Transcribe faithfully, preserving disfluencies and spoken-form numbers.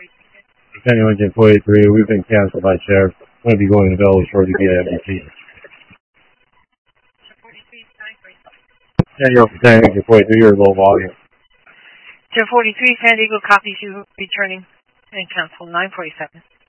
Descending engine four eighty-three, we've been canceled by sheriff. Going to be going to Valley Shore to get M D T. San Diego for Descending engine four eighty-three, you're low volume. Ten forty-three, San Diego copies you returning and cancel nine forty-seven.